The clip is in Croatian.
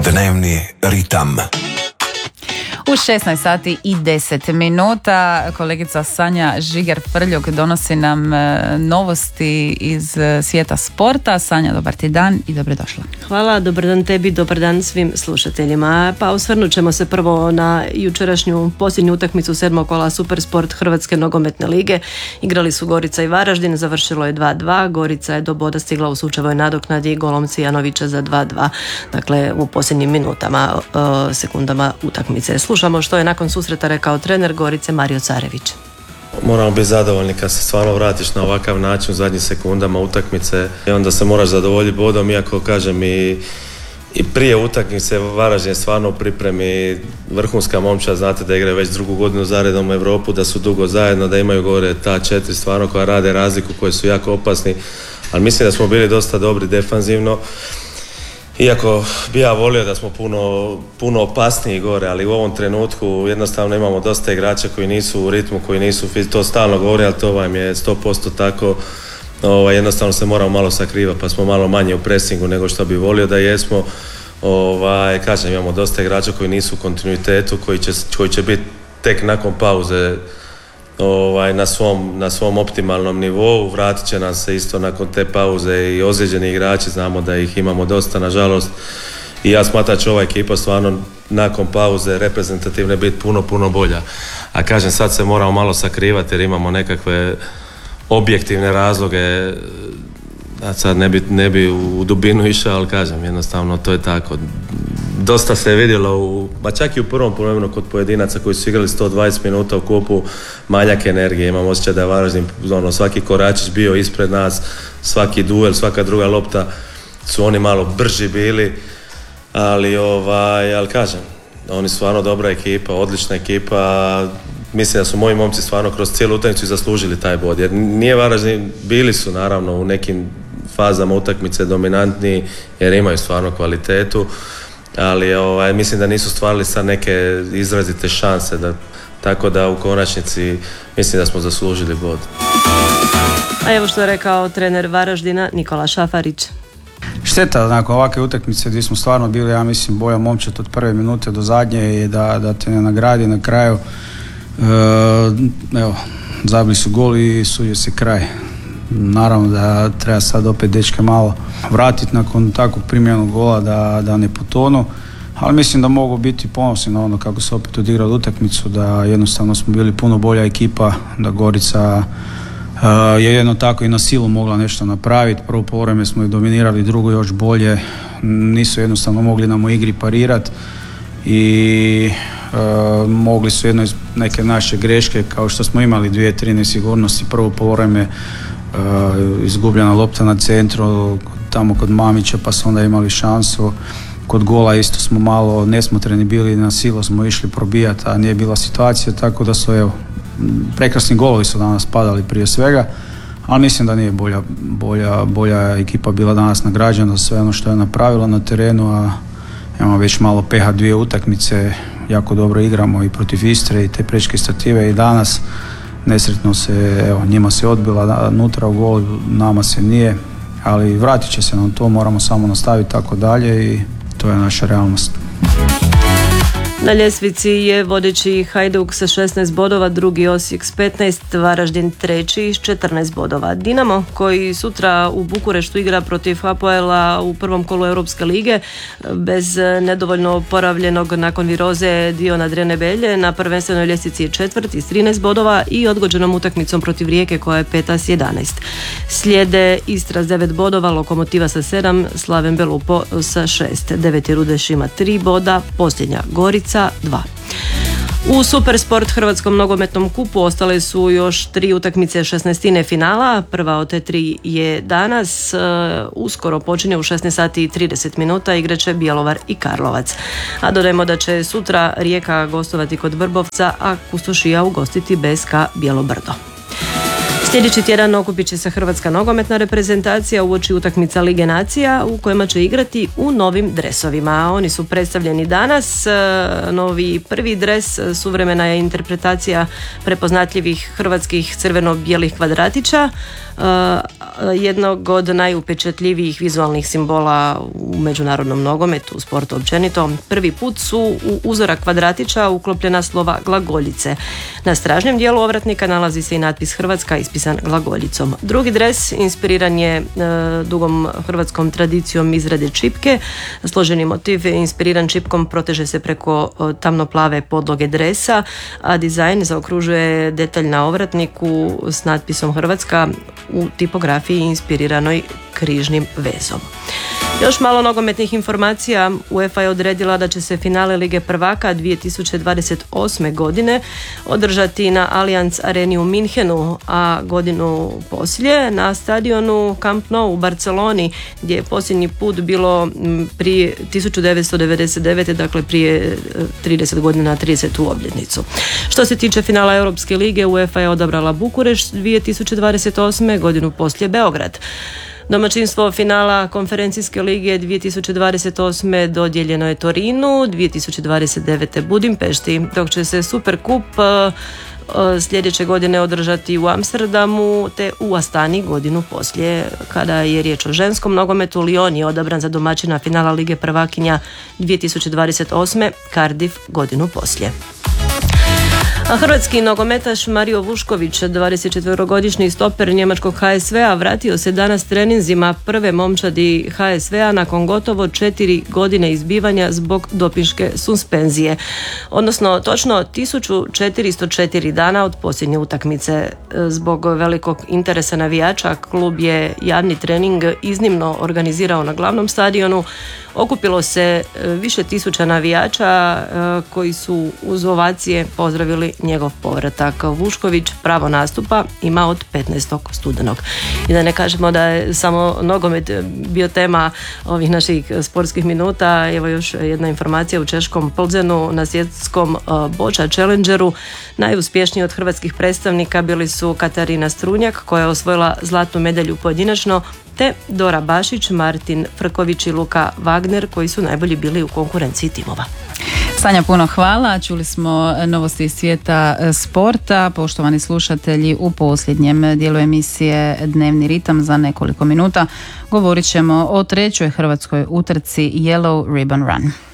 Dnevni ritam. U 16 sati i 10 minuta kolegica Sanja Žiger-Frljog donosi nam novosti iz svijeta sporta. Sanja, dobar ti dan i dobrodošla. Hvala, dobar dan tebi, dobar dan svim slušateljima. Pa osvrnut ćemo se prvo na jučerašnju posljednju utakmicu 7. kola Supersport Hrvatske nogometne lige. Igrali su Gorica i Varaždin, završilo je 2-2. Gorica je do boda stigla u sučevoj nadoknadi golom Cijanovića za 2-2. Dakle, u posljednjim minutama, sekundama utakmice. Slušamo što je nakon susreta rekao trener Gorice Mario Carević. Moramo biti zadovoljni kad se stvarno vratiš na ovakav način u zadnjim sekundama utakmice i onda se moraš zadovoljiti bodom, iako kažem i prije utakmice Varaždin je stvarno u pripremi vrhunska momčad, znate da igraju već drugu godinu zaredom u Europu, da su dugo zajedno, da imaju gore ta 4 stvarno koja rade razliku, koji su jako opasni, ali mislim da smo bili dosta dobri defanzivno. Iako bi ja volio da smo puno opasniji gore, ali u ovom trenutku jednostavno imamo dosta igrača koji nisu u ritmu, koji nisu, to stalno govori, ali to vam je 100% tako. Jednostavno se moramo malo sakrivati, pa smo malo manje u presingu nego što bi volio da jesmo. Kažem, imamo dosta igrača koji nisu u kontinuitetu, koji će biti tek nakon pauze na svom optimalnom nivou. Vratit će nam se isto nakon te pauze i ozlijeđeni igrači, znamo da ih imamo dosta nažalost, i ja smatram da će ova ekipa stvarno nakon pauze reprezentativne biti puno bolja. A kažem, sad se moramo malo sakrivati jer imamo nekakve objektivne razloge, a sad ne bi u dubinu išao, ali kažem, jednostavno to je tako. Dosta se je vidjelo, čak i u prvom poluvremenu kod pojedinaca koji su igrali 120 minuta u kupu, manjak energije. Imam osjećaj da je Varaždin, svaki koračić bio ispred nas, svaki duel, svaka druga lopta su oni malo brži bili, ali kažem, oni su stvarno dobra ekipa, odlična ekipa. Mislim da su moji momci stvarno kroz cijelu utakmicu zaslužili taj bod, jer nije Varaždin, bili su naravno u nekim fazama utakmice dominantniji jer imaju stvarno kvalitetu, ali mislim da nisu stvarali sad neke izrazite šanse, tako da u konačnici mislim da smo zaslužili bod. A evo što je rekao trener Varaždina Nikola Šafarić. Šteta nakon ovakve utakmice gdje smo stvarno bili, ja mislim, bolja momčad od prve minute do zadnje i da te ne nagradi na kraju. Zabili su gol i sudio se kraj. Naravno da treba sad opet dečke malo vratiti nakon takvog primljenog gola da ne potonu, ali mislim da mogu biti ponosni na ono kako se opet odigrali utakmicu, da jednostavno smo bili puno bolja ekipa, da Gorica je jedno tako i na silu mogla nešto napraviti. Prvo poluvreme smo ih dominirali, drugo još bolje, nisu jednostavno mogli nam u igri parirati i mogli su jedno iz neke naše greške, kao što smo imali 2-3 nesigurnosti. Prvo poluvreme izgubljena lopta na centru tamo kod Mamića, pa su onda imali šansu. Kod gola isto smo malo nesmotreni bili, na silu smo išli probijati, a nije bila situacija, tako da su prekrasni golovi su danas padali prije svega, ali mislim da nije bolja ekipa bila danas nagrađena za sve ono što je napravila na terenu, a imamo već malo peha, 2 utakmice, jako dobro igramo i protiv Istre i te prečke stative i danas. Nesretno se, njima se odbila unutra u gol, nama se nije, ali vratit će se nam to, moramo samo nastaviti tako dalje i to je naša realnost. Na ljestvici je vodeći Hajduk sa 16 bodova, drugi Osijek s 15, Varaždin treći s 14 bodova. Dinamo, koji sutra u Bukureštu igra protiv Hapoela u prvom kolu Europske lige, bez nedovoljno oporavljenog nakon viroze Diona Drenebelje, na prvenstvenoj ljestvici je četvrti s 13 bodova i odgođenom utakmicom protiv Rijeke koja je peta s 11. Slijede Istra s 9 bodova, Lokomotiva sa 7, Slaven Belupo sa 6. 9. Rudeš ima 3 boda, posljednja Gorica 2. U Supersport Hrvatskom nogometnom kupu ostale su još 3 utakmice 16. finala. Prva od te 3 je danas. Uskoro počinje u 16 sati i 30 minuta. Igraće Bjelovar i Karlovac. A dodajemo da će sutra Rijeka gostovati kod Vrbovca, a Kustošija ugostiti BSK Bjelobrdo. Sljedeći tjedan okupit će se hrvatska nogometna reprezentacija uoči utakmica Lige nacija u kojima će igrati u novim dresovima. Oni su predstavljeni danas. Novi prvi dres suvremena je interpretacija prepoznatljivih hrvatskih crveno-bijelih kvadratića. jednog od najupečatljivijih vizualnih simbola u međunarodnom nogometu, u sportu općenito. Prvi put su u uzorak kvadratića uklopljena slova glagoljice. Na stražnjem dijelu ovratnika nalazi se i natpis Hrvatska ispisan glagoljicom. Drugi dres inspiriran je dugom hrvatskom tradicijom izrade čipke. Složeni motiv inspiriran čipkom proteže se preko tamnoplave podloge dresa, a dizajn zaokružuje detalj na ovratniku s natpisom Hrvatska u tipografiji inspiriranoj križnim vezom. Još malo nogometnih informacija. UEFA je odredila da će se finale Lige prvaka 2028. godine održati na Allianz Areni u Minhenu, a godinu poslije na stadionu Camp Nou u Barceloni, gdje je posljednji put bilo prije 1999. dakle prije 30 godina, 30. obljetnicu. Što se tiče finala Europske lige, UEFA je odabrala Bukurešt 2028. godinu poslije Beograd. Domaćinstvo finala konferencijske lige 2028. dodijeljeno je Torinu, 2029. Budimpešti, dok će se Superkup sljedeće godine održati u Amsterdamu te u Astani godinu poslije. Kada je riječ o ženskom nogometu, Lyon je odabran za domaćina finala Lige prvakinja 2028. Cardiff godinu poslije. A hrvatski nogometaš Mario Vušković, 24-godišnji stoper njemačkog HSV-a, vratio se danas treninzima prve momčadi HSV-a nakon gotovo 4 godine izbivanja zbog dopinške suspenzije. Odnosno, točno 1404 dana od posljednje utakmice. Zbog velikog interesa navijača, klub je javni trening iznimno organizirao na glavnom stadionu. Okupilo se više tisuća navijača koji su uz ovacije pozdravili njegov povratak. Vušković pravo nastupa ima od 15. studenog. I da ne kažemo da je samo nogomet bio tema ovih naših sportskih minuta. Evo još jedna informacija: u češkom Plzenu na svjetskom boča challengeru najuspješniji od hrvatskih predstavnika bili su Katarina Strunjak, koja je osvojila zlatnu medalju pojedinačno, te Dora Bašić, Martin Frković i Luka Wagner, koji su najbolji bili u konkurenciji timova. Sanja, puno hvala. Čuli smo novosti iz svijeta sporta. Poštovani slušatelji, u posljednjem dijelu emisije Dnevni ritam za nekoliko minuta govorit ćemo o trećoj hrvatskoj utrci Yellow Ribbon Run.